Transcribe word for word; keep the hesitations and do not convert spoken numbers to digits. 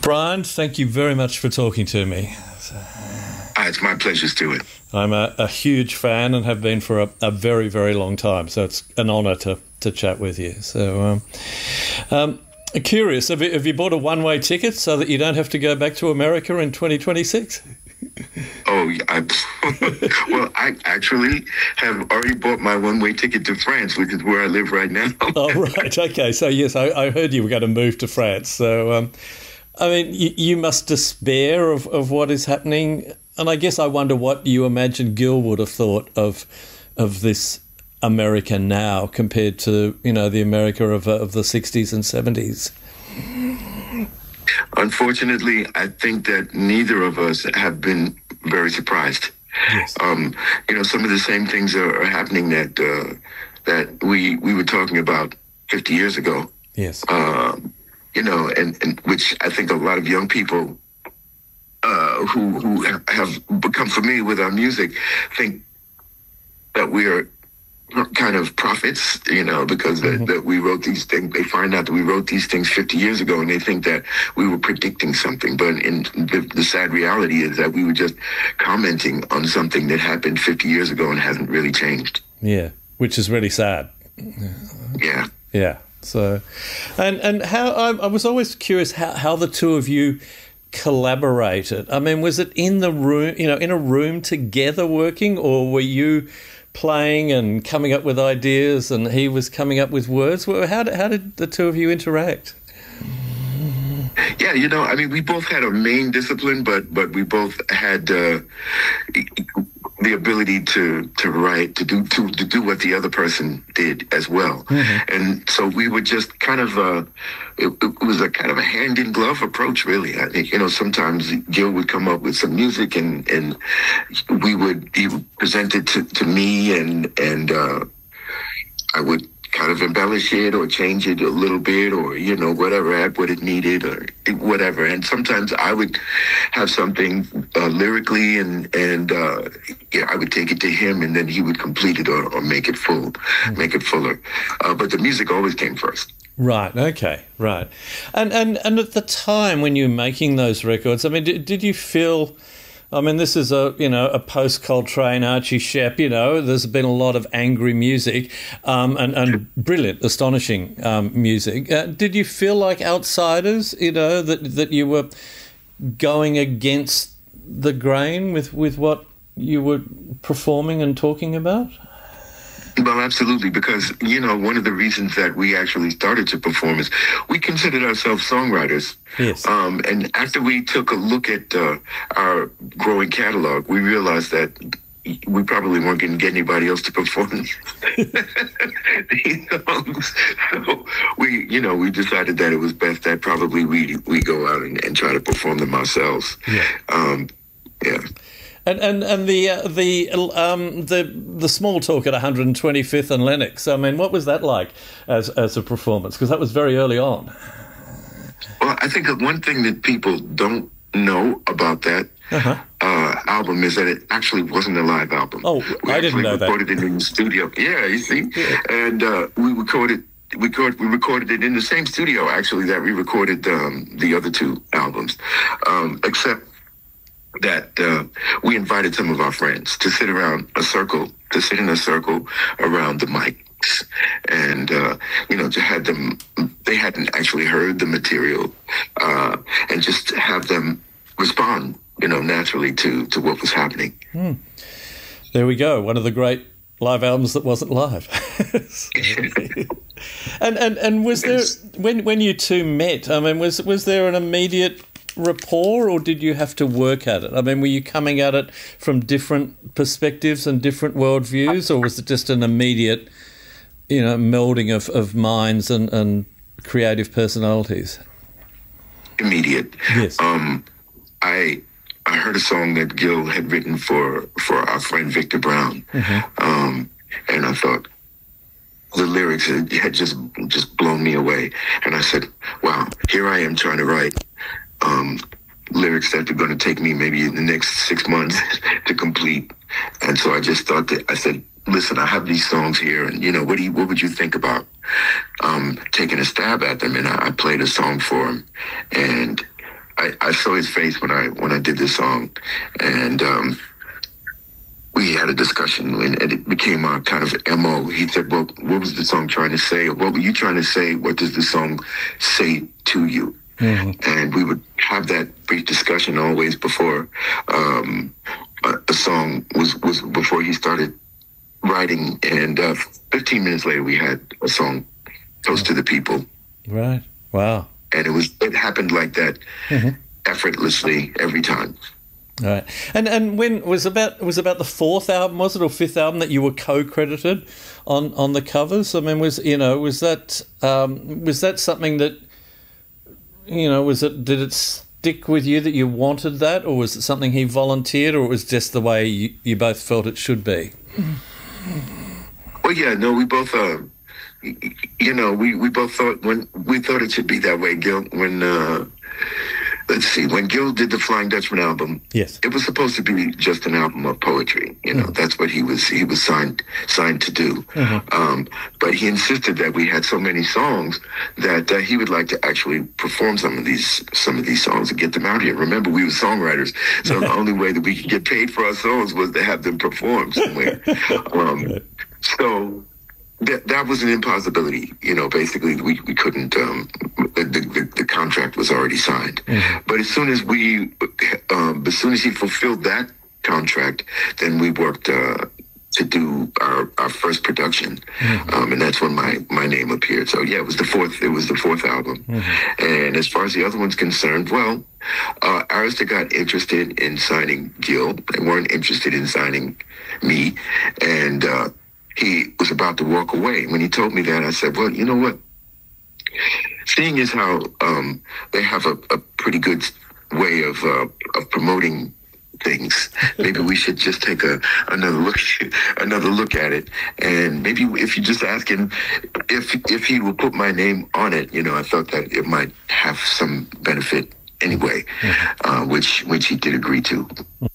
Brian, thank you very much for talking to me. Uh, it's my pleasure, Stuart. I'm a, a huge fan and have been for a, a very, very long time, so it's an honour to, to chat with you. So, um, um, curious, have you, have you bought a one-way ticket so that you don't have to go back to America in twenty twenty-six? Oh, I, well, I actually have already bought my one-way ticket to France, which is where I live right now. Oh, right. Okay. So, yes, I, I heard you were going to move to France. So, um, I mean, you, you must despair of, of what is happening. And I guess I wonder what you imagine Gil would have thought of of this America now compared to, you know, the America of, of the sixties and seventies. Unfortunately, I think that neither of us have been very surprised. Yes. Um, you know, some of the same things are, are happening that uh, that we we were talking about fifty years ago. Yes. Um, you know, and, and which I think a lot of young people uh, who who have become familiar with our music think that we are kind of prophets, you know, because mm-hmm. that, that we wrote these things. They find out that we wrote these things fifty years ago, and they think that we were predicting something. But in the, the sad reality is that we were just commenting on something that happened fifty years ago and hasn't really changed. Yeah, which is really sad. Yeah. Yeah. So, and and how I, I was always curious how, how the two of you collaborated. I mean, was it in the room, you know, in a room together working, or were you playing and coming up with ideas and he was coming up with words? How did, how did the two of you interact? Yeah, you know, I mean, we both had a main discipline, but but we both had uh, the ability to to write, to do to, to do what the other person did as well. Mm-hmm. And so we would just kind of, uh, it, it was a kind of a hand-in-glove approach, really. I think, you know, sometimes Gil would come up with some music and, and we would, he would present it to, to me and, and uh, I would kind of embellish it or change it a little bit or, you know, whatever, add what it needed or whatever. And sometimes I would have something uh, lyrically and, and uh, yeah, I would take it to him and then he would complete it or, or make it full, mm-hmm. make it fuller. Uh, but the music always came first. Right. Okay. Right. And, and, and at the time when you were making those records, I mean, did, did you feel... I mean, this is a, you know, a post-Coltrane, Archie Shepp, you know, there's been a lot of angry music um, and, and brilliant, astonishing um, music. Uh, did you feel like outsiders, you know, that, that you were going against the grain with, with what you were performing and talking about? Well, absolutely, because, you know, one of the reasons that we actually started to perform is we considered ourselves songwriters. Yes. Um, and after we took a look at uh, our growing catalog, we realized that we probably weren't going to get anybody else to perform these songs. So we, you know, we decided that it was best that probably we we go out and, and try to perform them ourselves. Yeah. Um, yeah. And and and the uh, the um the the small talk at one hundred twenty-fifth and Lenox. I mean, what was that like as as a performance? Because that was very early on. Well, I think that one thing that people don't know about that uh-huh. uh, album is that it actually wasn't a live album. Oh, we I didn't know that. We recorded it in the studio. Yeah, you see, yeah. and uh, we recorded. We record, we recorded it in the same studio actually that we recorded um, the other two albums, um, except. that uh, we invited some of our friends to sit around a circle, to sit in a circle around the mics. And, uh, you know, to have them, they hadn't actually heard the material, uh, and just have them respond, you know, naturally to, to what was happening. Hmm. There we go. One of the great live albums that wasn't live. and, and, and was there, when, when you two met, I mean, was, was there an immediate rapport, or did you have to work at it? I mean, were you coming at it from different perspectives and different worldviews, or was it just an immediate, you know, melding of, of minds and, and creative personalities? Immediate. Yes. Um, I I heard a song that Gil had written for for our friend Victor Brown, mm-hmm. um, and I thought the lyrics had just just blown me away. And I said, "Wow, here I am trying to write." Um, lyrics that are going to take me maybe in the next six months to complete. And so I just thought that, I said, listen, I have these songs here, and, you know, what do you, what would you think about um, taking a stab at them? And I, I played a song for him, and I, I saw his face when I when I did this song, and um, we had a discussion, and, and it became our kind of M O. He said, "Well, what was the song trying to say? Or what were you trying to say? What does the song say to you?" Mm-hmm. And we would have that brief discussion always before um, a, a song was was before he started writing. And uh, fifteen minutes later, we had a song, "Toast to the People." Right. Wow. And it was it happened like that, mm-hmm. effortlessly every time. Right. And and when was about was about the fourth album, was it, or fifth album that you were co-credited on, on the covers? I mean, was you know was that um, was that something that you know was it did it stick with you that you wanted that, or was it something he volunteered, or it was just the way you, you both felt it should be? Well, yeah, no, we both. Uh, You know, we, we both thought when we thought it should be that way, Gil. When uh, let's see, when Gil did the Flying Dutchman album, yes, it was supposed to be just an album of poetry. You know, mm-hmm. that's what he was he was signed signed to do. Mm-hmm. Um, but he insisted that we had so many songs that uh, he would like to actually perform some of these some of these songs and get them out here. Remember, we were songwriters, so the only way that we could get paid for our songs was to have them performed somewhere. Um, so. That, that was an impossibility, you know. Basically, we, we couldn't. Um, the, the the contract was already signed, mm-hmm. but as soon as we, um, as soon as he fulfilled that contract, then we worked uh, to do our, our first production, mm-hmm. um, and that's when my, my name appeared. So yeah, it was the fourth. It was the fourth album, mm-hmm. and as far as the other one's concerned, well, uh, Arista got interested in signing Gil. They weren't interested in signing me, and. Uh, He was about to walk away. When he told me that, I said, well, you know what? Seeing as how um, they have a, a pretty good way of uh, of promoting things, maybe we should just take a another look another look at it. And maybe if you just ask him if if he will put my name on it, you know, I thought that it might have some benefit anyway, mm-hmm. uh, which which he did agree to.